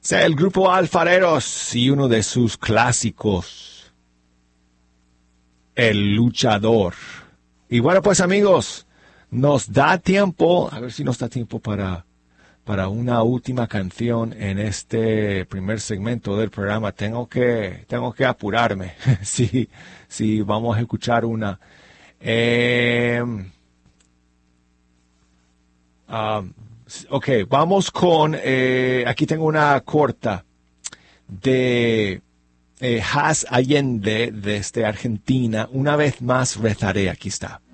El grupo Alfareros y uno de sus clásicos, El Luchador. Y bueno, pues amigos, nos da tiempo, a ver si nos da tiempo para una última canción en este primer segmento del programa. Tengo que apurarme. Sí, vamos a escuchar una. Ok, vamos con, aquí tengo una corta de Haz Allende desde Argentina. Una vez más rezaré, aquí está.